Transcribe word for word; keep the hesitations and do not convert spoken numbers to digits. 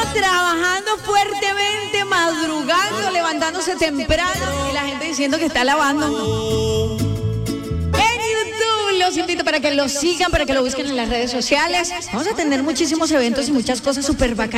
trabajando fuertemente, madrugando, levantándose temprano y la gente diciendo que está lavando. Los invito para que lo sigan, para que lo busquen en las redes sociales. Vamos a tener muchísimos eventos y muchas cosas súper bacanas.